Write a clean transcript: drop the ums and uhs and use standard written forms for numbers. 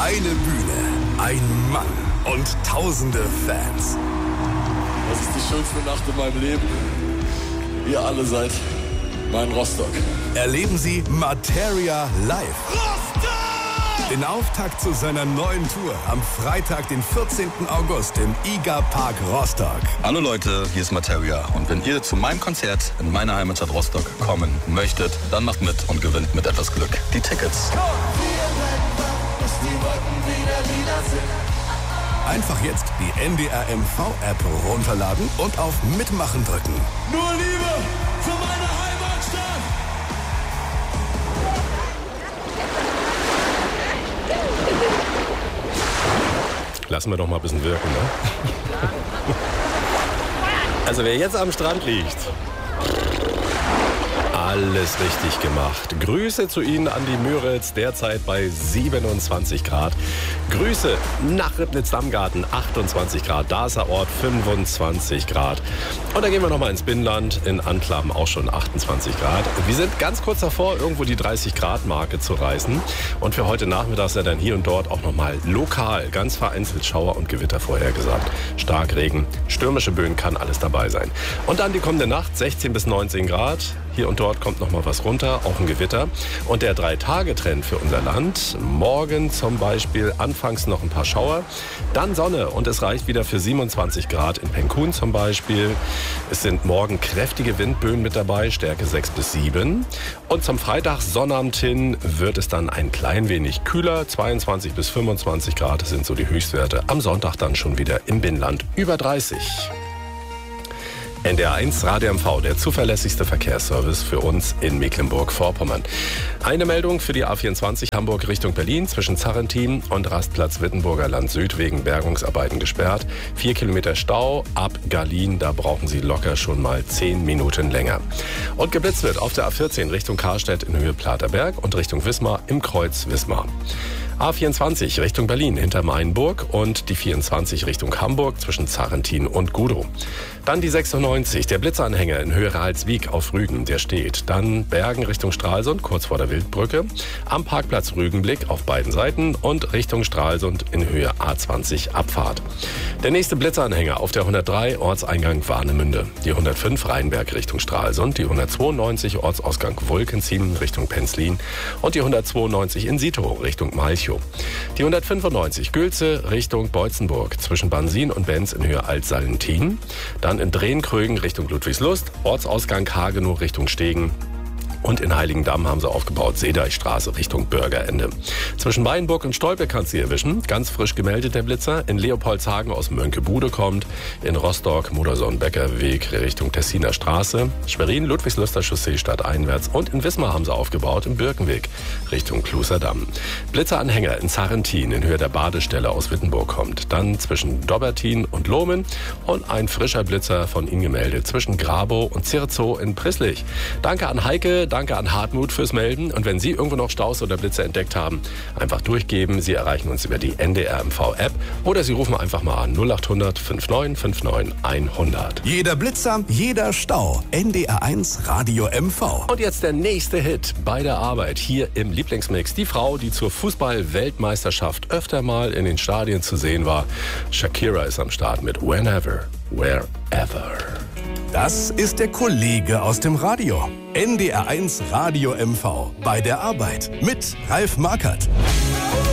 Eine Bühne, ein Mann und tausende Fans. Das ist die schönste Nacht in meinem Leben. Ihr alle seid mein Rostock. Erleben Sie Materia live. Rostock! Den Auftakt zu seiner neuen Tour am Freitag, den 14. August im IGA Park Rostock. Hallo Leute, hier ist Materia. Und wenn ihr zu meinem Konzert in meiner Heimatstadt Rostock kommen möchtet, dann macht mit und gewinnt mit etwas Glück die Tickets. Einfach jetzt die NDR MV-App runterladen und auf Mitmachen drücken. Nur Liebe für meine Heimatstadt! Lassen wir doch mal ein bisschen wirken, ne? Also wer jetzt am Strand liegt, alles richtig gemacht. Grüße zu Ihnen an die Müritz, derzeit bei 27 Grad. Grüße nach Ribnitz-Dammgarten, 28 Grad. Da ist der Ort, 25 Grad. Und dann gehen wir nochmal ins Binnenland, in Antlaben auch schon 28 Grad. Wir sind ganz kurz davor, irgendwo die 30-Grad-Marke zu reißen. Und für heute Nachmittag ist ja dann hier und dort auch nochmal lokal, ganz vereinzelt Schauer und Gewitter vorhergesagt. Starkregen, stürmische Böen, kann alles dabei sein. Und dann die kommende Nacht, 16 bis 19 Grad. Hier und dort kommt noch mal was runter, auch ein Gewitter. Und der 3-Tage-Trend für unser Land. Morgen zum Beispiel anfangs noch ein paar Schauer, dann Sonne und es reicht wieder für 27 Grad in Penkun zum Beispiel. Es sind morgen kräftige Windböen mit dabei, Stärke 6 bis 7. Und zum Freitag Sonnabend hin wird es dann ein klein wenig kühler, 22 bis 25 Grad sind so die Höchstwerte. Am Sonntag dann schon wieder im Binnenland über 30. NDR1 Radio MV, der zuverlässigste Verkehrsservice für uns in Mecklenburg-Vorpommern. Eine Meldung für die A24 Hamburg Richtung Berlin zwischen Zarrentin und Rastplatz Wittenburger Land Süd wegen Bergungsarbeiten gesperrt. 4 Kilometer Stau ab Garlin, da brauchen Sie locker schon mal 10 Minuten länger. Und geblitzt wird auf der A14 Richtung Karstedt in Höhe Platerberg und Richtung Wismar im Kreuz Wismar. A24 Richtung Berlin hinter Mainburg und die 24 Richtung Hamburg zwischen Zarrentin und Gudow. Dann die 96, der Blitzanhänger in Höhe Ralswiek auf Rügen, der steht. Dann Bergen Richtung Stralsund, kurz vor der Wildbrücke. Am Parkplatz Rügenblick auf beiden Seiten und Richtung Stralsund in Höhe A20 Abfahrt. Der nächste Blitzanhänger auf der 103 Ortseingang Warnemünde. Die 105 Rheinberg Richtung Stralsund, die 192 Ortsausgang Wolkensien Richtung Penzlin und die 192 in Sito Richtung Malchow. Die 195 Gülze Richtung Beutzenburg zwischen Bansin und Benz in Höhe Altsallentin. Dann in Drehenkrögen Richtung Ludwigslust, Ortsausgang Hagenow Richtung Stegen. Und in Heiligendamm haben sie aufgebaut, Seedeichstraße Richtung Bürgerende. Zwischen Mainburg und Stolpe kannst du erwischen. Ganz frisch gemeldet der Blitzer. In Leopoldshagen aus Mönckebude kommt. In Rostock, Modersohn-Becker-Weg Richtung Tessiner Straße. Schwerin, Ludwigsluster Chaussee stadteinwärts. Und in Wismar haben sie aufgebaut, im Birkenweg Richtung Kluserdamm. Blitzeranhänger in Zarrentin in Höhe der Badestelle aus Wittenburg kommt. Dann zwischen Dobbertin und Lohmen. Und ein frischer Blitzer von ihnen gemeldet zwischen Grabow und Zirzow in Prisslich. Danke an Heike, danke an Hartmut fürs Melden. Und wenn Sie irgendwo noch Staus oder Blitze entdeckt haben, einfach durchgeben. Sie erreichen uns über die NDR MV-App oder Sie rufen einfach mal an 0800 5959 100. Jeder Blitzer, jeder Stau. NDR1 Radio MV. Und jetzt der nächste Hit bei der Arbeit hier im Lieblingsmix. Die Frau, die zur Fußball-Weltmeisterschaft öfter mal in den Stadien zu sehen war. Shakira ist am Start mit Whenever, Wherever. Das ist der Kollege aus dem Radio. NDR1 Radio MV. Bei der Arbeit mit Ralf Markert.